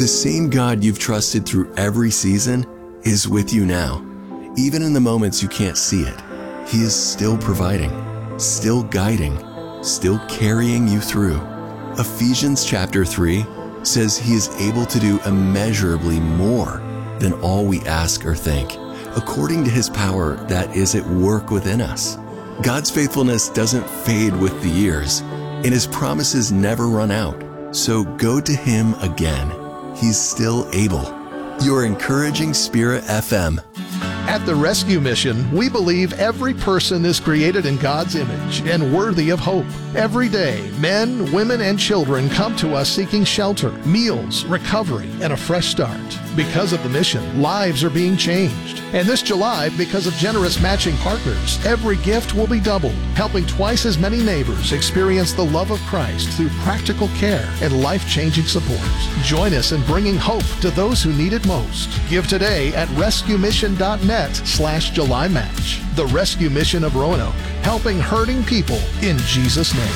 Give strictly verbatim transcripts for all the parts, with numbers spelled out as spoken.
The same God you've trusted through every season is with you now. Even in the moments you can't see it, He is still providing, still guiding, still carrying you through. Ephesians chapter three says He is able to do immeasurably more than all we ask or think, according to His power that is at work within us. God's faithfulness doesn't fade with the years, and His promises never run out. So go to Him again. He's still able. Your Encouraging Spirit F M. At the Rescue Mission, we believe every person is created in God's image and worthy of hope. Every day, men, women, and children come to us seeking shelter, meals, recovery, and a fresh start. Because of the mission, lives are being changed. And this July, because of generous matching partners, every gift will be doubled, helping twice as many neighbors experience the love of Christ through practical care and life-changing support. Join us in bringing hope to those who need it most. Give today at rescue mission dot net slash July Match. The Rescue Mission of Roanoke, helping hurting people in Jesus' name.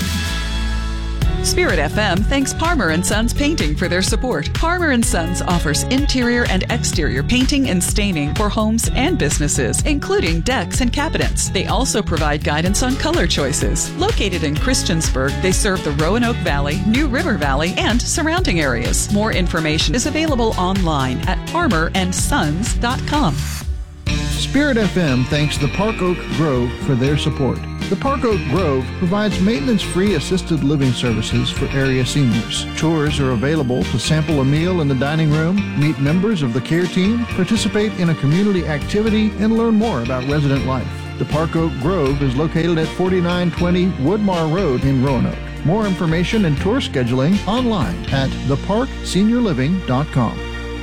Spirit F M thanks Parmer and Sons Painting for their support. Parmer and Sons offers interior and exterior painting and staining for homes and businesses, including decks and cabinets. They also provide guidance on color choices. Located in Christiansburg, they serve the Roanoke Valley, New River Valley, and surrounding areas. More information is available online at parmer and sons dot com. Spirit F M thanks the Park Oak Grove for their support. The Park Oak Grove provides maintenance-free assisted living services for area seniors. Tours are available to sample a meal in the dining room, meet members of the care team, participate in a community activity, and learn more about resident life. The Park Oak Grove is located at forty-nine twenty Woodmar Road in Roanoke. More information and tour scheduling online at the park senior living dot com.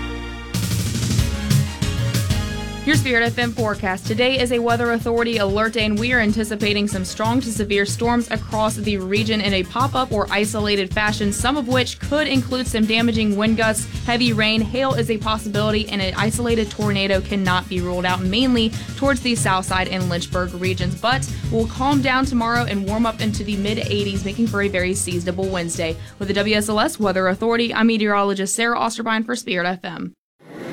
Your Spirit F M forecast. Today is a Weather Authority alert day, and we are anticipating some strong to severe storms across the region in a pop-up or isolated fashion, some of which could include some damaging wind gusts, heavy rain. Hail is a possibility, and an isolated tornado cannot be ruled out, mainly towards the south side and Lynchburg regions. But we'll calm down tomorrow and warm up into the mid eighties, making for a very seasonable Wednesday. With the W S L S Weather Authority, I'm meteorologist Sarah Osterbine for Spirit F M.